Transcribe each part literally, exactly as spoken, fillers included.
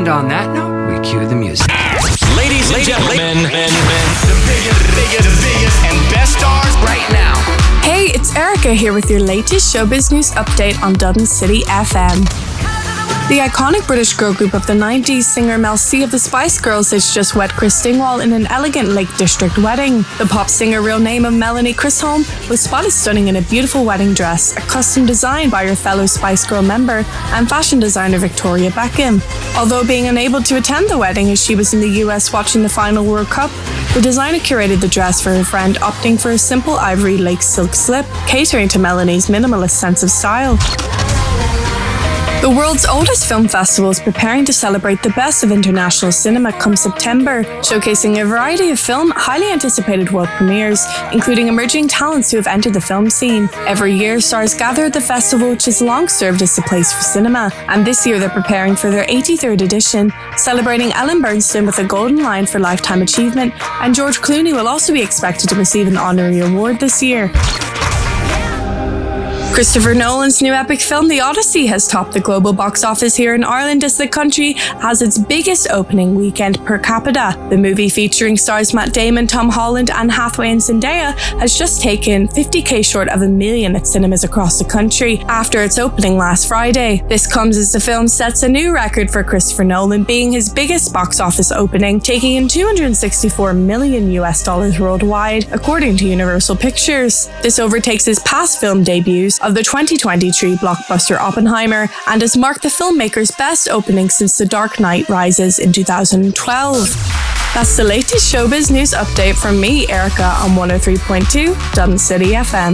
And on that note, we cue the music. Ladies and gentlemen, men, men, the biggest, biggest, biggest, and best stars right now. Hey, it's Erica here with your latest showbiz news update on Dublin City F M. The iconic British girl group of the nineties, singer Mel C of the Spice Girls has just wed Chris Dingwall in an elegant Lake District wedding. The pop singer, real name of Melanie Chisholm, was spotted stunning in a beautiful wedding dress, a custom designed by her fellow Spice Girl member and fashion designer Victoria Beckham. Although being unable to attend the wedding as she was in the U S watching the final World Cup, the designer curated the dress for her friend, opting for a simple ivory lace silk slip, catering to Melanie's minimalist sense of style. The world's oldest film festival is preparing to celebrate the best of international cinema come September, showcasing a variety of film, highly anticipated world premieres, including emerging talents who have entered the film scene. Every year, stars gather at the festival, which has long served as the place for cinema, and this year they're preparing for their eighty-third edition, celebrating Ellen Burstyn with a Golden Lion for Lifetime Achievement, and George Clooney will also be expected to receive an honorary award this year. Christopher Nolan's new epic film, The Odyssey, has topped the global box office here in Ireland as the country has its biggest opening weekend per capita. The movie, featuring stars Matt Damon, Tom Holland, Anne Hathaway and Zendaya, has just taken fifty k short of a million at cinemas across the country after its opening last Friday. This comes as the film sets a new record for Christopher Nolan, being his biggest box office opening, taking in two hundred sixty-four million US dollars worldwide, according to Universal Pictures. This overtakes his past film debuts of the twenty twenty-three blockbuster Oppenheimer and has marked the filmmaker's best opening since The Dark Knight Rises in two thousand twelve. That's the latest showbiz news update from me, Erica, on one oh three point two Dublin City F M.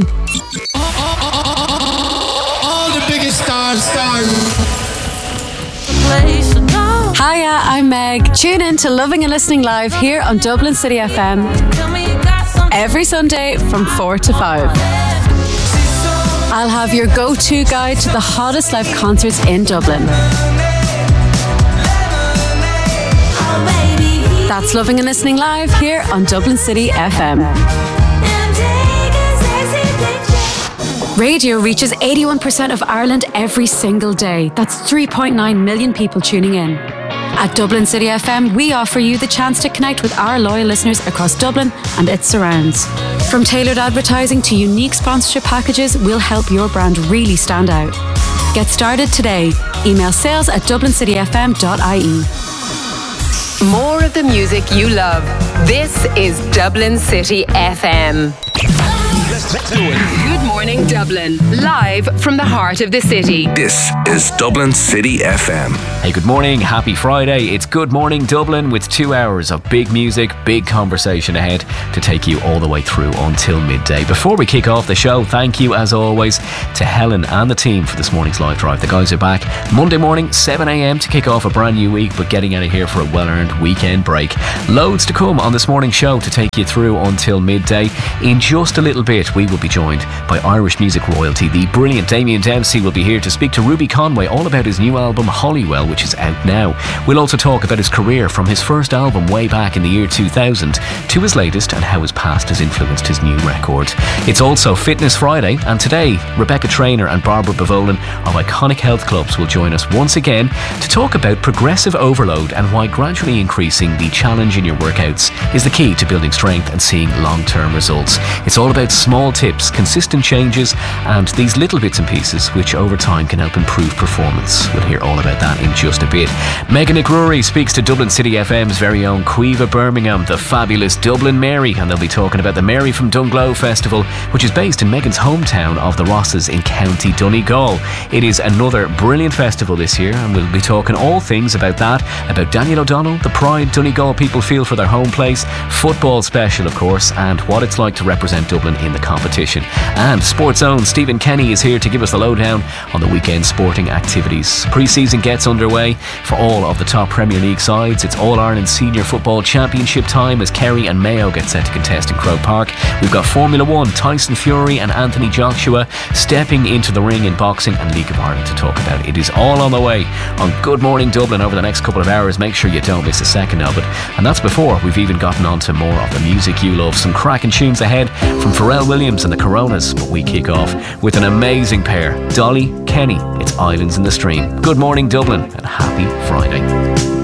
All the biggest stars, stars. Hiya, I'm Meg. Tune in to Loving and Listening Live here on Dublin City F M every Sunday from four to five. I'll have your go-to guide to the hottest live concerts in Dublin. That's Loving and Listening Live here on Dublin City F M. Radio reaches eighty-one percent of Ireland every single day. That's three point nine million people tuning in. At Dublin City F M, we offer you the chance to connect with our loyal listeners across Dublin and its surrounds. From tailored advertising to unique sponsorship packages, we'll help your brand really stand out. Get started today. Email sales at dublin city f m dot i e. More of the music you love. This is Dublin City F M. let's do it. Good morning, Dublin. Live from the heart of the city. This is Dublin City F M. Hey, good morning. Happy Friday. It's Good Morning Dublin with two hours of big music, big conversation ahead to take you all the way through until midday. Before we kick off the show, thank you as always to Helen and the team for this morning's live drive. The guys are back Monday morning, seven a.m. to kick off a brand new week, but getting out of here for a well-earned weekend break. Loads to come on this morning's show to take you through until midday. In just a little bit, we will be joined by Irish music royalty. The brilliant Damien Dempsey will be here to speak to Ruby Conway all about his new album Hollywell, which is out now. We'll also talk about his career from his first album way back in the year two thousand to his latest and how his past has influenced his new record. It's also Fitness Friday, and today Rebecca Traynor and Barbara Bovolan of Iconic Health Clubs will join us once again to talk about progressive overload and why gradually increasing the challenge in your workouts is the key to building strength and seeing long-term results. It's all about small tips, consistent changes, and these little bits and pieces which over time can help improve performance. We'll hear all about that in just a bit. Megan McRory speaks to Dublin City F M's very own Quiva Birmingham, the fabulous Dublin Mary, and they'll be talking about the Mary from Dunglow Festival, which is based in Megan's hometown of the Rosses in County Donegal. It is another brilliant festival this year, and we'll be talking all things about that, about Daniel O'Donnell, the pride Donegal people feel for their home place, football special of course, and what it's like to represent Dublin in the competition. And Sports Zone Stephen Kenny is here to give us the lowdown on the weekend sporting activities. Pre-season gets underway for all of the top Premier League sides. It's All-Ireland Senior Football Championship time as Kerry and Mayo get set to contest in Croke Park. We've got Formula One, Tyson Fury and Anthony Joshua stepping into the ring in boxing, and League of Ireland to talk about. It is all on the way on Good Morning Dublin over the next couple of hours. Make sure you don't miss a second of it. And that's before we've even gotten on to more of the music you love. Some cracking tunes ahead from Pharrell Williams and the Coronas, but we kick off with an amazing pair, Dolly, Kenny. It's Islands in the Stream. Good morning Dublin and happy Friday.